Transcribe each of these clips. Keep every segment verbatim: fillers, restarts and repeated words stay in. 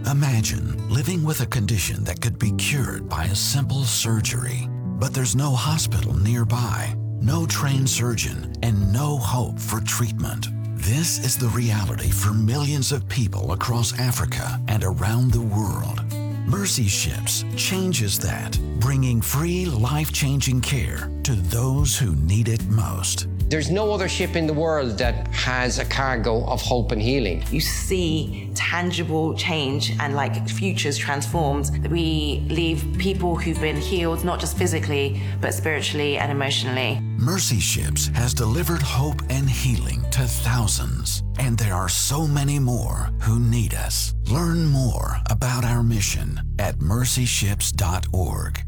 Imagine living with a condition that could be cured by a simple surgery, but there's no hospital nearby, no trained surgeon, and no hope for treatment. This is the reality for millions of people across Africa and around the world. Mercy Ships changes that, bringing free, life-changing care to those who need it most. There's no other ship in the world that has a cargo of hope and healing. You see tangible change and like futures transformed. We leave people who've been healed, not just physically, but spiritually and emotionally. Mercy Ships has delivered hope and healing to thousands, and there are so many more who need us. Learn more about our mission at mercy ships dot org.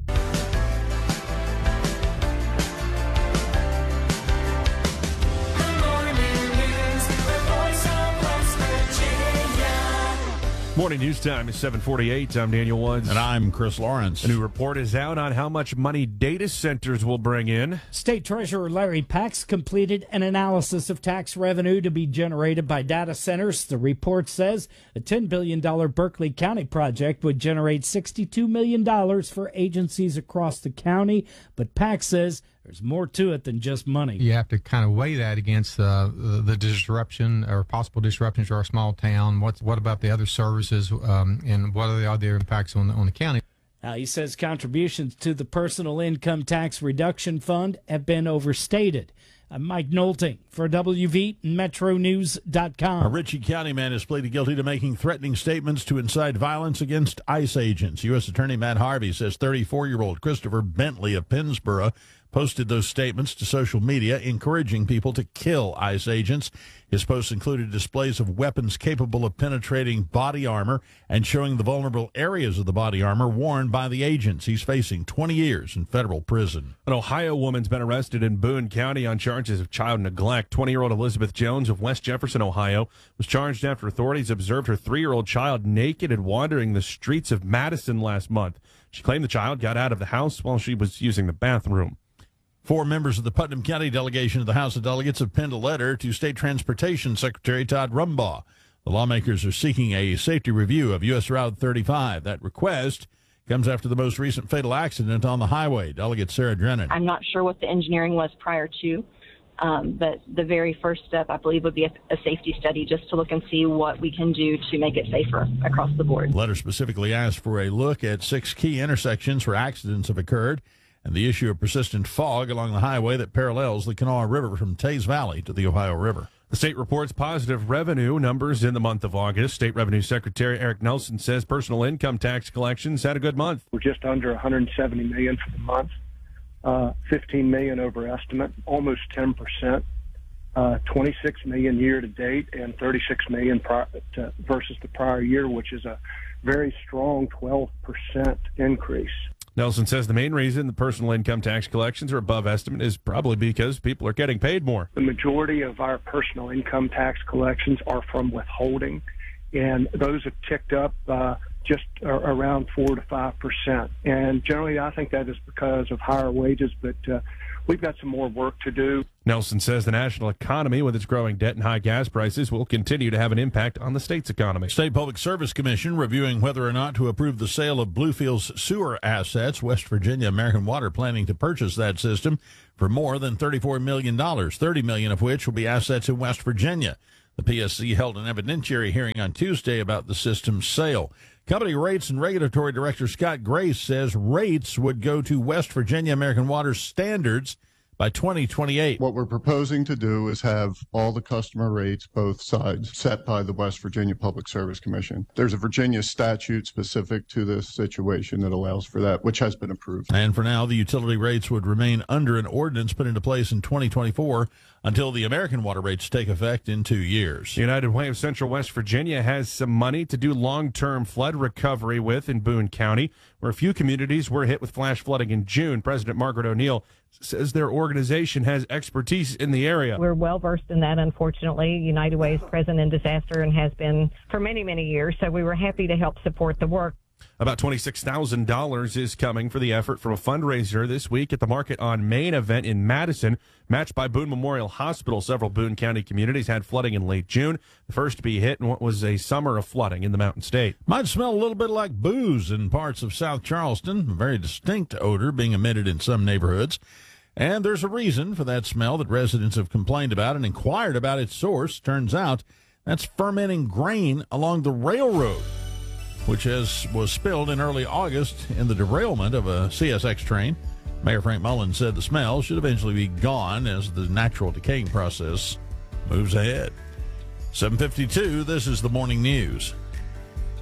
Morning news time is seven forty-eight. I'm Daniel Woods. And I'm Chris Lawrence. A new report is out on how much money data centers will bring in. State Treasurer Larry Pax completed an analysis of tax revenue to be generated by data centers. The report says a ten billion dollars Berkeley County project would generate sixty-two million dollars for agencies across the county. But Pax says there's more to it than just money. You have to kind of weigh that against uh, the, the disruption or possible disruptions to our small town. What's, what about the other services um, and what are the other impacts on the, on the county? Now, he says contributions to the Personal Income Tax Reduction Fund have been overstated. I'm Mike Nolting for W V and Metro News dot com. A Ritchie County man is pleaded guilty to making threatening statements to incite violence against ICE agents. U S Attorney Matt Harvey says thirty-four-year-old Christopher Bentley of Pennsboro posted those statements to social media, encouraging people to kill ICE agents. His posts included displays of weapons capable of penetrating body armor and showing the vulnerable areas of the body armor worn by the agents. He's facing twenty years in federal prison. An Ohio woman's been arrested in Boone County on charges of child neglect. twenty-year-old Elizabeth Jones of West Jefferson, Ohio, was charged after authorities observed her three-year-old child naked and wandering the streets of Madison last month. She claimed the child got out of the house while she was using the bathroom. Four members of the Putnam County delegation of the House of Delegates have penned a letter to State Transportation Secretary Todd Rumbaugh. The lawmakers are seeking a safety review of U S Route thirty-five. That request comes after the most recent fatal accident on the highway. Delegate Sarah Drennan. I'm not sure what the engineering was prior to, um, but the very first step, I believe, would be a, a safety study just to look and see what we can do to make it safer across the board. The letter specifically asked for a look at six key intersections where accidents have occurred and the issue of persistent fog along the highway that parallels the Kanawha River from Tays Valley to the Ohio River. The state reports positive revenue numbers in the month of August. State Revenue Secretary Eric Nelson says personal income tax collections had a good month. We're just under one hundred seventy million dollars for the month, uh, fifteen million dollars over estimate, almost ten percent, uh, twenty-six million dollars year to date, and thirty-six million dollars pri- to, versus the prior year, which is a very strong twelve percent increase. Nelson says the main reason the personal income tax collections are above estimate is probably because people are getting paid more. The majority of our personal income tax collections are from withholding, and those have ticked up uh, just uh, around four to five percent. And generally, I think that is because of higher wages, but uh, we've got some more work to do. Nelson says the national economy, with its growing debt and high gas prices, will continue to have an impact on the state's economy. State Public Service Commission reviewing whether or not to approve the sale of Bluefield's sewer assets. West Virginia American Water planning to purchase that system for more than thirty-four million dollars, thirty million dollars of which will be assets in West Virginia. The P S C held an evidentiary hearing on Tuesday about the system's sale. Company Rates and Regulatory Director Scott Grace says rates would go to West Virginia American Water's standards by twenty twenty-eight. What we're proposing to do is have all the customer rates, both sides, set by the West Virginia Public Service Commission. There's a Virginia statute specific to this situation that allows for that, which has been approved. And for now, the utility rates would remain under an ordinance put into place in twenty twenty-four until the American water rates take effect in two years. United Way of Central West Virginia has some money to do long-term flood recovery with in Boone County, where a few communities were hit with flash flooding in June. President Margaret O'Neill says their organization has expertise in the area. We're well versed in that, unfortunately. United Way is present in disaster and has been for many, many years, so we were happy to help support the work. About twenty-six thousand dollars is coming for the effort from a fundraiser this week at the Market on Main event in Madison, matched by Boone Memorial Hospital. Several Boone County communities had flooding in late June, the first to be hit in what was a summer of flooding in the Mountain State. Might smell a little bit like booze in parts of South Charleston, a very distinct odor being emitted in some neighborhoods. And there's a reason for that smell that residents have complained about and inquired about its source. Turns out that's fermenting grain along the railroad, which has, was spilled in early August in the derailment of a C S X train. Mayor Frank Mullins said the smell should eventually be gone as the natural decaying process moves ahead. seven fifty-two, this is the Morning News.